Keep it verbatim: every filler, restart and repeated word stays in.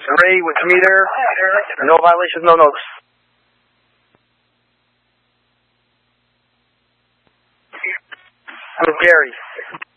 Ray with meter. No violations, no notice. Gary.